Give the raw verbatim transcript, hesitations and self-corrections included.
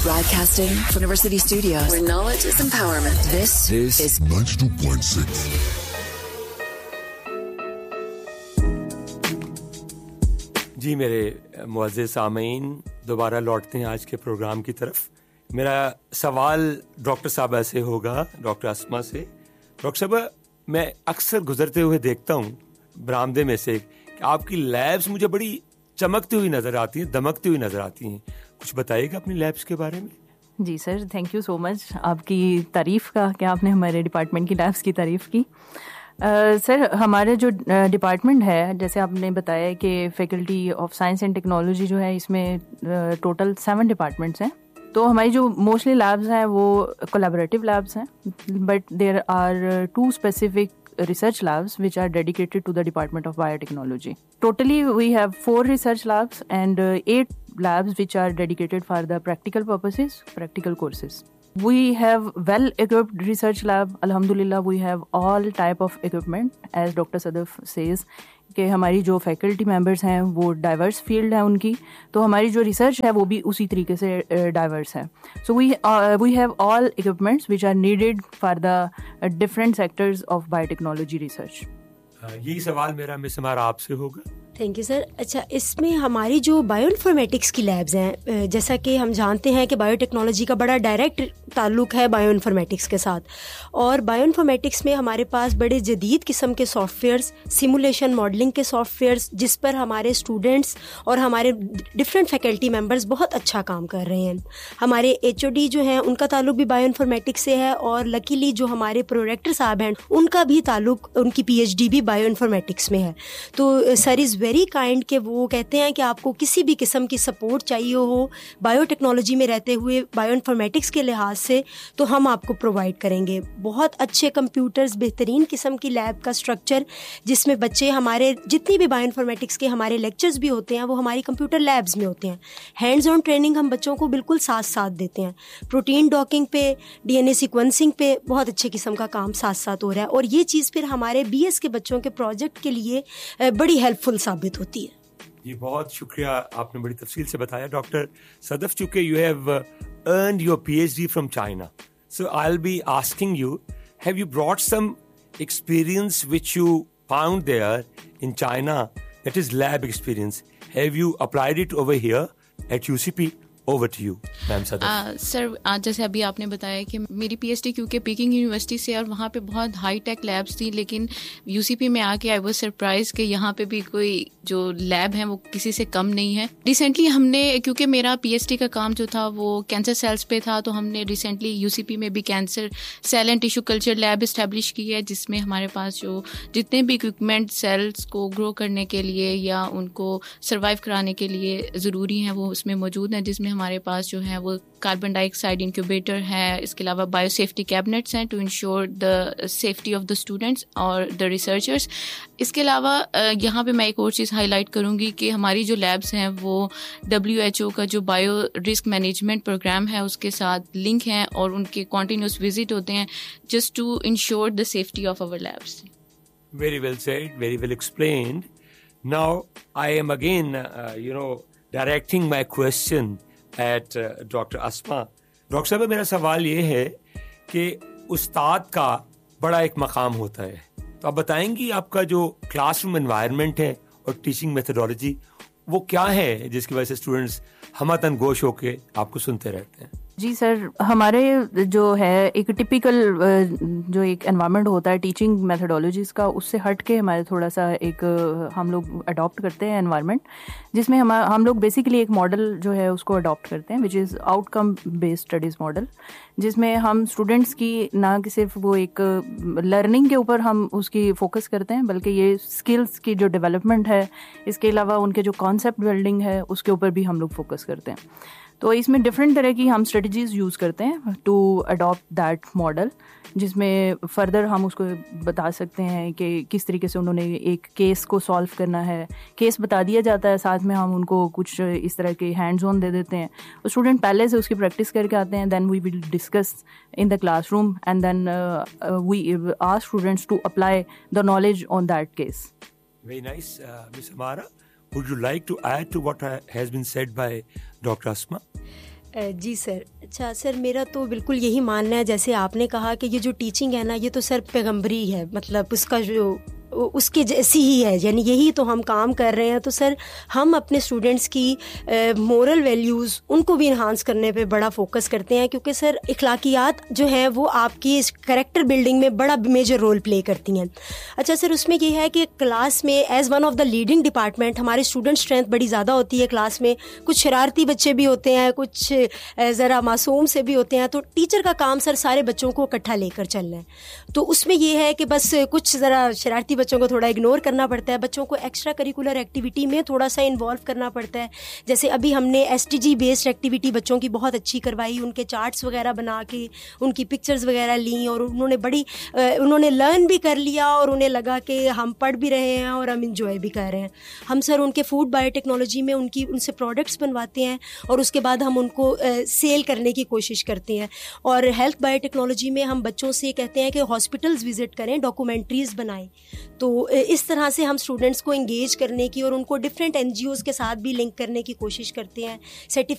Broadcasting from University Studios, where knowledge is empowerment. This, this is ninety-two point six. جی میرے معزز سامعین، دوبارہ لوٹتے ہیں آج کے پروگرام کی طرف. میرا سوال ڈاکٹر صاحبہ سے ہوگا، ڈاکٹر اسما سے. ڈاکٹر صاحبہ، میں اکثر گزرتے ہوئے دیکھتا ہوں برآمدے میں سے کہ آپ کی لیبس مجھے بڑی چمکتی ہوئی نظر آتی ہیں، دمکتی ہوئی نظر آتی ہیں. کچھ بتائیے گا اپنی لیبس کے بارے میں؟ جی سر، تھینک یو سو مچ آپ کی تعریف کا کہ آپ نے ہمارے ڈپارٹمنٹ کی لیبس کی تعریف کی. سر uh, ہمارے جو ڈپارٹمنٹ uh, ہے، جیسے آپ نے بتایا کہ faculty of science and technology جو ہے، اس میں ٹوٹل سیون ڈپارٹمنٹس ہیں. تو ہماری جو موسٹلی لیبس ہیں وہ کولیبریٹیو لیبس ہیں، but there are to specific research labs which are dedicated to the Department of Biotechnology. Totally we have four research labs and uh, eight labs which are dedicated for the practical purposes, practical courses. We have well equipped research lab. Alhamdulillah, we have all type of equipment. As Doctor Sadaf says کہ ہماری جو faculty members ہیں وہ diverse field ہے ان کی، تو ہماری جو ریسرچ ہے وہ بھی اسی طریقے سے ڈائیورس ہے. سو وی we have all equipments which are needed for the different sectors of bio technology research. یہی سوال میرا مس ہمارا آپ سے ہوگا. Thank you sir. اچھا، اس میں ہماری جو بایو انفارمیٹکس کی لیبز ہیں، جیسا کہ ہم جانتے ہیں کہ بایو ٹیکنالوجی کا بڑا ڈائریکٹ تعلق ہے بایو انفارمیٹکس کے ساتھ، اور بایو انفارمیٹکس میں ہمارے پاس بڑے جدید قسم کے سافٹ ویئرس، سیمولیشن ماڈلنگ کے سافٹ ویئرس، جس پر ہمارے اسٹوڈنٹس اور ہمارے ڈفرینٹ فیکلٹی ممبرس بہت اچھا کام کر رہے ہیں. ہمارے ایچ او ڈی جو ہیں ان کا تعلق بھی بایو انفارمیٹکس سے ہے، اور لکیلی جو ہمارے پروریکٹر صاحب ہیں ان کا بھی تعلق، ان کی پی ایچ ڈی بھی بایو انفارمیٹکس میں ہے. تو سر از ویری کائنڈ کہ وہ کہتے ہیں کہ آپ کو کسی بھی قسم کی سپورٹ چاہیے ہو بایو ٹیکنالوجی میں رہتے ہوئے بایو انفارمیٹکس کے لحاظ سے، تو ہم آپ کو پرووائڈ کریں گے. بہت اچھے کمپیوٹرز، بہترین قسم کی لیب کا اسٹرکچر، جس میں بچے ہمارے جتنی بھی بایو انفارمیٹکس کے ہمارے لیکچرز بھی ہوتے ہیں وہ ہماری کمپیوٹر لیبز میں ہوتے ہیں. ہینڈز آن ٹریننگ ہم بچوں کو بالکل ساتھ ساتھ دیتے ہیں. پروٹین ڈاکنگ پہ، ڈی این اے سیکوینسنگ پہ بہت اچھے قسم کا کام ساتھ ساتھ ہو رہا ہے، اور یہ چیز پھر ہمارے بی ایس کے بچوں کے پروجیکٹ کے لیے بڑی ہیلپ فل ثابت ہوتی ہے. جی بہت شکریہ، آپ نے بڑی تفصیل سے بتایا. ڈاکٹر صدف، چونکہ you have earned your P H D from China, so I will be asking you, have you brought some experience which you found there in China, that is lab experience, have you applied it over here at you C P? Over to you, ma'am Sadaf. سر جیسے ابھی آپ نے بتایا کہ میری P H D کیونکہ packing university سے، اور وہاں پہ بہت ہائی ٹیک لیبس تھی، لیکن یو سی پی میں آ کے آئی واز سرپرائز کہ یہاں پہ بھی کوئی جو لیب ہیں وہ کسی سے کم نہیں ہے. ریسنٹلی ہم نے، کیونکہ میرا پی ایچ ڈی کا کام جو تھا وہ کینسر سیلس پہ تھا، تو ہم نے ریسنٹلی یو سی پی میں بھی cancer cell and tissue culture lab establish کی ہے، جس میں ہمارے پاس جو جتنے بھی اکوپمنٹ سیلس کو گرو کرنے کے لیے یا ان کو سروائیو کرانے کے لیے ضروری ہیں وہ اس میں موجود ہیں، جس میں ہمارے پاس جو ہے وہ کاربن ڈائی آکسائڈ انکیوبیٹر ہے. اس کے علاوہ بایو سیفٹی کیبنٹس ہیں to ensure the safety of the students اور دا ریسرچرس. اس کے علاوہ یہاں پہ میں ایک اور چیز ہائی لائٹ کروں گی کہ ہماری جو لیبس ہیں وہ ڈبلیو ایچ او کا جو بایو رسک مینجمنٹ پروگرام ہے اس کے ساتھ لنک ہیں، اور ان کے کنٹینیوس وزٹ ہوتے ہیں just to ensure the safety of our labs. Very well said, very well explained. Now I am again you know directing my question at doctor Asma. Doctor صاحب، میرا سوال یہ ہے کہ استاد کا بڑا ایک مقام ہوتا ہے، تو آپ بتائیں گی آپ کا جو کلاس روم انوائرمنٹ ہے اور ٹیچنگ میتھڈالوجی وہ کیا ہے جس کی وجہ سے اسٹوڈنٹس ہمہ گوش ہو کے آپ کو سنتے رہتے ہیں؟ جی سر، ہمارے جو ہے ایک ٹپیکل جو ایک انوائرمنٹ ہوتا ہے ٹیچنگ میتھڈالوجیز کا، اس سے ہٹ کے ہمارے تھوڑا سا ایک ہم لوگ اڈاپٹ کرتے ہیں انوائرمنٹ، جس میں ہم ہم لوگ بیسیکلی ایک ماڈل جو ہے اس کو اڈاپٹ کرتے ہیں، وچ is out come based studies model, جس میں ہم اسٹوڈنٹس کی نہ کہ صرف وہ ایک لرننگ کے اوپر ہم اس کی فوکس کرتے ہیں، بلکہ یہ اسکلس کی جو ڈیولپمنٹ ہے، اس کے علاوہ ان کے جو کانسیپٹ بلڈنگ ہے اس کے اوپر بھی ہم لوگ فوکس کرتے ہیں. تو اس میں ڈفرینٹ طرح کی ہم اسٹریٹجیز یوز کرتے ہیں ٹو اڈاپٹ دیٹ ماڈل، جس میں فردر ہم اس کو بتا سکتے ہیں کہ کس طریقے سے انہوں نے ایک کیس کو سالو کرنا ہے. کیس بتا دیا جاتا ہے، ساتھ میں ہم ان کو کچھ اس طرح کے ہینڈز آن دے دیتے ہیں. اسٹوڈنٹ پہلے سے اس کی پریکٹس کر کے آتے ہیں، دین وی will discuss in the class room and then we ask students to apply the knowledge on that case. Very nice. uh, Miz Amara, would you like to add to what has been said by Doctor Asma? جی سر. اچھا سر, میرا تو بالکل یہی ماننا ہے جیسے آپ نے کہا کہ یہ جو ٹیچنگ ہے نا یہ تو سر پیغمبری ہے, مطلب اس کا جو اس کے جیسی ہی ہے, یعنی یہی تو ہم کام کر رہے ہیں. تو سر ہم اپنے اسٹوڈنٹس کی مورل ویلیوز ان کو بھی انہانس کرنے پہ بڑا فوکس کرتے ہیں, کیونکہ سر اخلاقیات جو ہیں وہ آپ کی کریکٹر بلڈنگ میں بڑا میجر رول پلے کرتی ہیں. اچھا سر, اس میں یہ ہے کہ کلاس میں as one of the leading department ہمارے اسٹوڈنٹ اسٹرینتھ بڑی زیادہ ہوتی ہے کلاس میں. کچھ شرارتی بچے بھی ہوتے ہیں, کچھ ذرا معصوم سے بھی ہوتے ہیں, تو ٹیچر کا کام سر سارے بچوں کو اکٹھا لے کر چلنا ہے. تو اس میں یہ ہے کہ بس کچھ ذرا شرارتی بچوں کو تھوڑا اگنور کرنا پڑتا ہے, بچوں کو ایکسٹرا کریکولر ایکٹیویٹی میں تھوڑا سا انوالو کرنا پڑتا ہے. جیسے ابھی ہم نے S T G based activity بچوں کی بہت اچھی کروائی, ان کے چارٹس وغیرہ بنا کے ان کی پکچرز وغیرہ لیں, اور انہوں نے بڑی انہوں نے لرن بھی کر لیا, اور انہیں لگا کہ ہم پڑھ بھی رہے ہیں اور ہم انجوائے بھی کر رہے ہیں. ہم سر ان کے فوڈ بایو ٹیکنالوجی میں ان کی ان سے پروڈکٹس بنواتے ہیں, اور اس کے بعد ہم ان کو سیل کرنے کی کوشش کرتے ہیں. اور ہیلتھ بایو ٹیکنالوجی میں ہم بچوں سے کہتے ہیں کہ ہاسپٹلز وزٹ کریں, ڈاکومنٹریز بنائیں. تو اس طرح سے ہم اسٹوڈنٹس کو انگیج کرنے کی اور ان کو ڈفرینٹ این جی اوز کے ساتھ بھی لنک کرنے کی کوشش کرتے ہیں. سرٹیفکیٹ